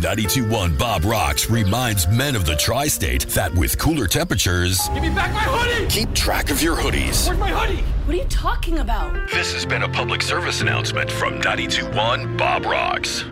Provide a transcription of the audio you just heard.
92.1 Bob Rocks reminds men of the tri-state that with cooler temperatures, give me back my hoodie! Keep track of your hoodies. Where's my hoodie? What are you talking about? This has been a public service announcement from 92.1 Bob Rocks.